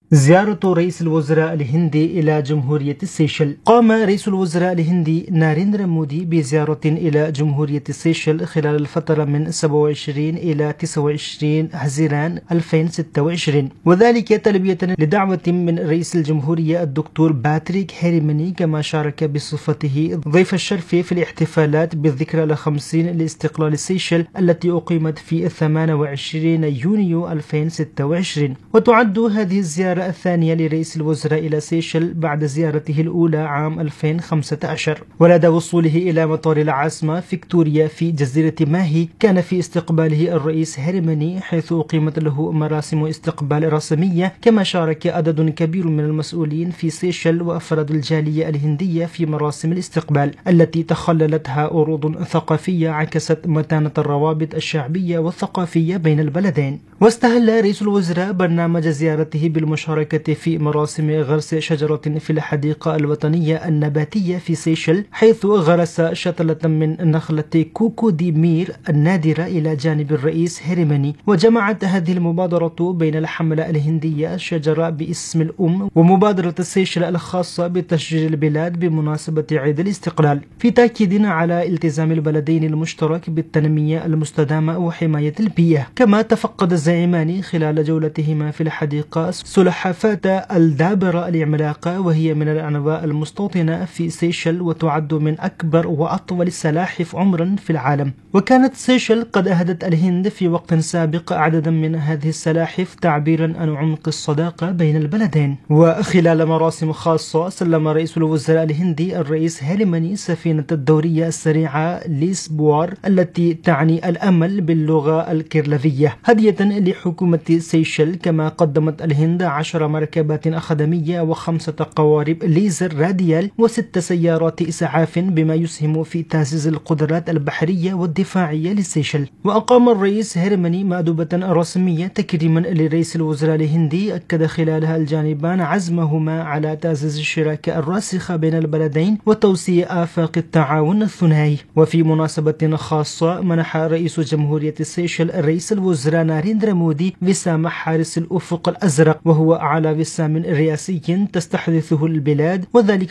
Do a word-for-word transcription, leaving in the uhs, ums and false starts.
زيارة رئيس الوزراء الهندي إلى جمهورية السيشل. قام رئيس الوزراء الهندي ناريندرا مودي بزيارة إلى جمهورية السيشل خلال الفترة من سبعة وعشرين إلى تسعة وعشرين حزيران ألفين وستة وعشرين، وذلك تلبية لدعوة من رئيس الجمهورية الدكتور باتريك هيرماني، كما شارك بصفته ضيف الشرف في الاحتفالات بالذكرى الخمسين لاستقلال السيشل التي أقيمت في ثمانية وعشرين يونيو ألفين وستة وعشرين. وتعد هذه الزيارة الثانية لرئيس الوزراء إلى سيشل بعد زيارته الأولى عام ألفين وخمسة عشر. ولدى وصوله إلى مطار العاصمة فيكتوريا في جزيرة ماهي، كان في استقباله الرئيس هيرماني، حيث أقيمت له مراسم استقبال رسمية، كما شارك عدد كبير من المسؤولين في سيشل وأفراد الجالية الهندية في مراسم الاستقبال التي تخللتها عروض ثقافية عكست متانة الروابط الشعبية والثقافية بين البلدين. واستهل رئيس الوزراء برنامج زيارته بالمشاركة في مراسم غرس شجرة في الحديقة الوطنية النباتية في سيشل، حيث غرس شتلة من نخلة كوكو دي مير النادرة إلى جانب الرئيس هيرماني. وجمعت هذه المبادرة بين الحملة الهندية شجرة باسم الأم ومبادرة سيشل الخاصة بتشجير البلاد بمناسبة عيد الاستقلال، في تأكيد على التزام البلدين المشترك بالتنمية المستدامة وحماية البيئة. كما تفقد الزعيمان خلال جولتهما في الحديقة سلحفاة الدابرة العملاقة، وهي من الأنواع المستوطنة في سيشل وتعد من أكبر وأطول السلاحف عمرا في العالم. وكانت سيشل قد أهدت الهند في وقت سابق عددا من هذه السلاحف، تعبيرا عن عمق الصداقة بين البلدين. وخلال مراسم خاصة سلم رئيس الوزراء الهندي الرئيس هيرماني سفينة الدورية السريعة ليسبوار التي تعني الأمل باللغة الكيرلفية هدية لحكومة سيشل. كما قدمت الهند عشر مركبات خدمية وخمسة قوارب ليزر راديال وست سيارات إسعاف، بما يسهم في تعزيز القدرات البحرية والدفاعية للسيشل. وأقام الرئيس هيرماني مأدبة رسمية تكريما لرئيس الوزراء الهندي، أكد خلالها الجانبان عزمهما على تعزيز الشراكة الراسخة بين البلدين وتوسيع آفاق التعاون الثنائي. وفي مناسبة خاصة منح رئيس جمهورية السيشل رئيس الوزراء ناريندرا مودي وسام حارس الأفق الأزرق، وهو أعلى وسام رئاسي تستحدثه البلاد، وذلك